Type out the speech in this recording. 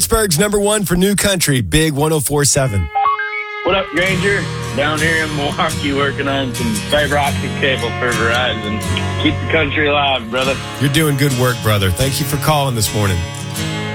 Pittsburgh's number one for new country, Big 104.7. What up, Granger? Down here in Milwaukee working on some fiber optic cable for Verizon. Keep the country alive, brother. You're doing good work, brother. Thank you for calling this morning.